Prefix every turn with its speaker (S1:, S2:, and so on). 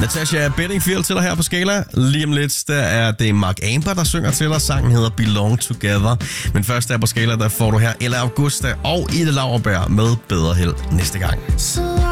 S1: Natasha Bedingfield til dig her på Skala. Lige om lidt, der er det Mark Amber, der synger til dig. Sangen hedder Belong Together. Men først der på Skala, der får du her Ella Augusta og Ida Lauerberg med Bedre Held næste gang.